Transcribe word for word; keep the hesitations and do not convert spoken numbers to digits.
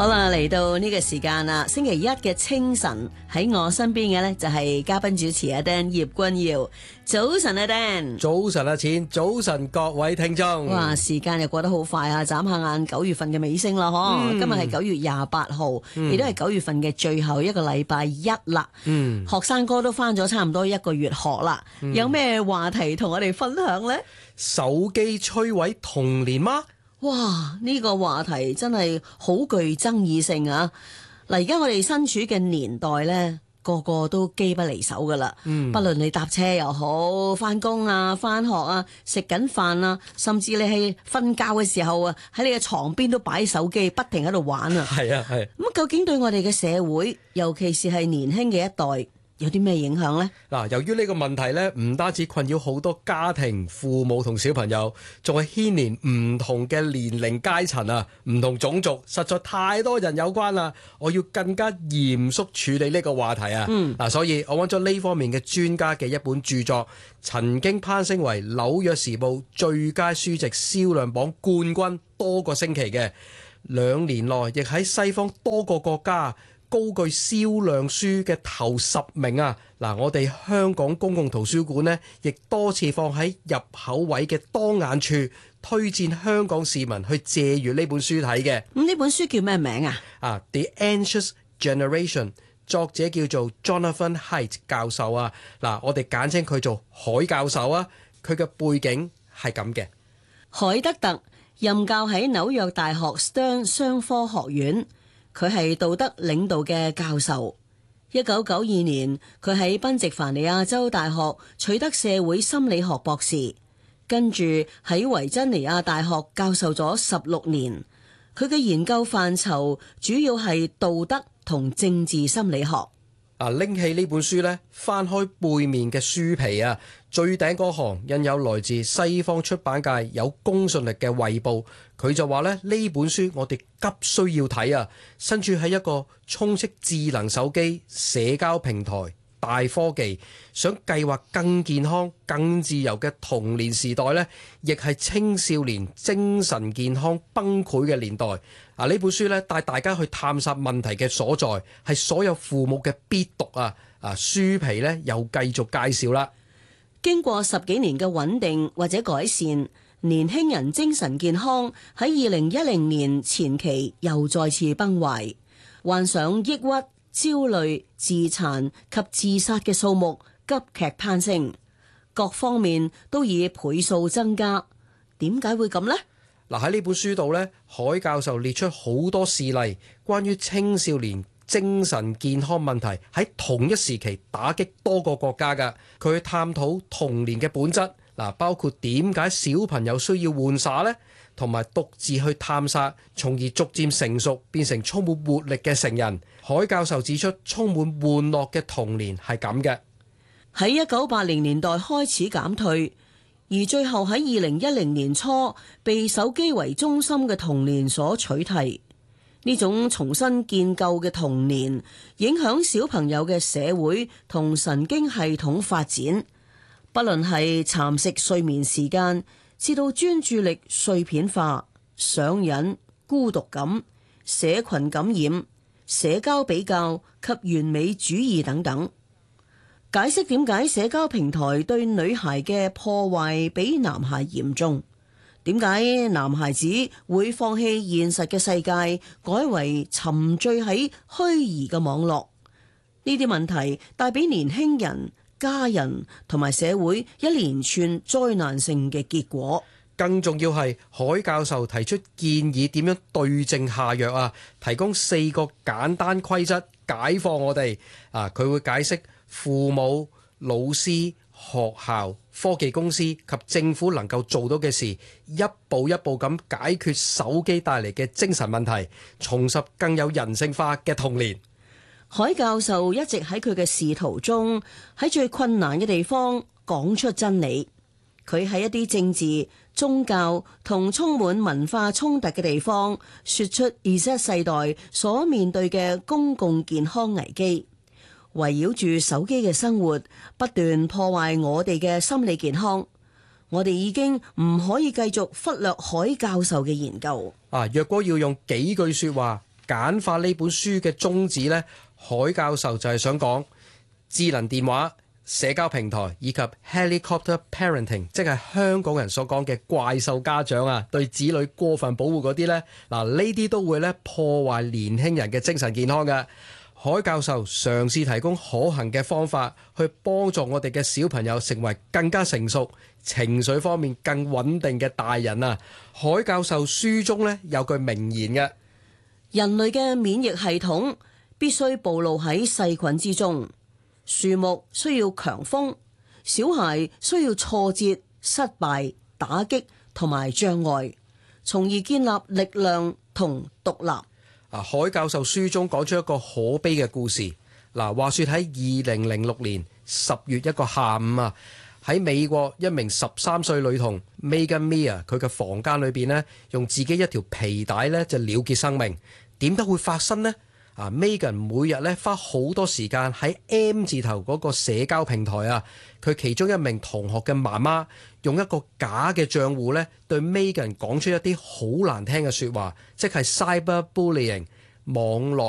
好啦，嚟到呢個時間啦，星期一嘅清晨喺我身邊嘅呢就係嘉賓主持阿 Dan 葉君耀。早晨啊 Dan， 早晨啊錢，早晨各位聽眾。 哇，時間又過得好快啊！眨下眼九月份嘅尾聲啦，嗬、嗯。今日係九月廿八號，亦都係九月份嘅最後一個禮拜一啦。嗯，學生哥都返咗差唔多一個月學啦、嗯。有咩話題同我哋分享呢？ 手機摧毀童年嗎？ 哇！呢、這個話題真係好具爭議性啊！嗱，而家我哋身處嘅年代呢，個個都機不離手噶啦。嗯，不論你搭車又好，翻工啊、翻學啊、食緊飯啊，甚至你係瞓覺嘅時候啊，喺你嘅床邊都擺手機，不停喺度玩啊。係啊，係。咁究竟對我哋嘅社會，尤其是係年輕嘅一代，有啲咩影響呢？ 嗱，由於呢個問題咧，唔單止困擾好多家庭、父母同小朋友，仲係牽連唔同嘅年齡階層啊，唔同種族，實在太多人有關啦。我要更加嚴肅處理呢個話題啊！嗱、嗯，所以我揾咗呢方面嘅專家嘅一本著作，曾經攀升為紐約時報最佳書籍銷量榜冠軍多個星期嘅，兩年內亦喺西方多個國家高居銷量書嘅頭十名啊！嗱，我哋香港公共圖書館呢，亦多次放喺入口位嘅當眼處，推薦香港市民去借閱呢本書睇嘅。 咁呢本書叫咩名啊？ 啊，《The Anxious Generation》，作者叫做 Jonathan Haidt 教授啊。嗱，我哋簡稱佢做海教授啊。佢嘅背景係咁嘅。 海德特任教喺紐約大學 Stern 商科學院。佢係道德領導嘅教授。一九九二年，佢喺賓夕凡尼亞州大學取得社會心理學博士，跟住喺維珍尼亞大學教授咗十六年。佢嘅研究範疇主要係道德同政治心理學。 啊，拎起呢本書呢，翻開背面嘅書皮啊，最頂嗰行印有來自西方出版界有公信力嘅衛報，佢就話咧，呢本書我哋急需要睇啊！身處喺一個充斥智能手機、社交平台、大科技，想計劃更健康、更自由嘅童年時代呢，亦係青少年精神健康崩潰嘅年代。啊！呢本書呢，帶大家去探索問題嘅所在，係所有父母嘅必讀啊！啊，書皮呢又繼續介紹啦。 經過十幾年嘅穩定或者改善，年輕人精神健康喺二零一零年前期又再次崩壞，患上抑鬱、焦慮、自殘及自殺嘅數目急劇攀升，各方面都以倍數增加。點解會咁呢？ 嗱，喺呢本書度呢，海教授列出好多事例，關於青少年精神健康問題喺同一時期打擊多個國家㗎。佢探討童年嘅本質，嗱，包括點解小朋友需要玩耍呢，同埋獨自去探索，從而逐漸成熟，變成充滿活力嘅成人。海教授指出，充滿玩樂嘅童年係咁嘅。 喺一九八零年代開始減退，而最後喺二零一零年初被手機為中心嘅童年所取替。呢種重新建構嘅童年，影響小朋友嘅社會同神經系統發展，不論係蠶食睡眠時間，至到專注力碎片化、上癮、孤獨感、社群感染、社交比較及完美主義等等。解釋點解社交平台對女孩嘅破壞比男孩嚴重？點解男孩子會放棄現實嘅世界，改為沉醉喺虛擬嘅網絡？呢啲問題帶俾年輕人、家人同埋社會一連串災難性嘅結果。 更重要係海教授提出建議點樣對症下藥啊，提供四個簡單規則解放我哋啊。佢會解釋父母、老師、學校、科技公司及政府能夠做到嘅事，一步一步咁解決手機帶嚟嘅精神問題，重拾更有人性化嘅童年。 海教授一直喺佢嘅仕途中，喺最困難嘅地方講出真理。佢喺一啲政治、宗教同充滿文化衝突嘅地方，說出 Z 世代所面對嘅公共健康危機。圍繞住手機嘅生活，不斷破壞我哋嘅心理健康。我哋已經唔可以繼續忽略海教授嘅研究。 啊，若果要用幾句說話簡化呢本書嘅宗旨呢，海教授就係想講智能電話、社交平台以及 helicopter parenting， 即係香港人所講嘅怪獸家長啊，對子女過分保護嗰啲呢，嗱呢啲都會咧破壞年輕人嘅精神健康嘅。海教授嘗試提供可行嘅方法，去幫助我哋嘅小朋友成為更加成熟、情緒方面更穩定嘅大人啊！海教授書中咧有句名言嘅： 人類嘅免疫系統必須暴露喺細菌之中，樹木需要強風，小孩需要挫折、失敗、打擊同埋障礙，從而建立力量同獨立。 啊！海教授書中講出一個可悲嘅故事。嗱，話說喺二零零六年十月一個下午啊，喺美國一名十三歲女童 Megan Mia 佢嘅房間裏邊呢，用自己一條皮帶呢就了結生命。點解會發生呢？啊 Megan 每日咧花好多時間喺 M 字頭嗰個社交平台啊，佢其中一名同學嘅媽媽用一個假嘅賬戶咧，對 Megan 講出一啲好難聽嘅説話，即係 cyberbullying 網絡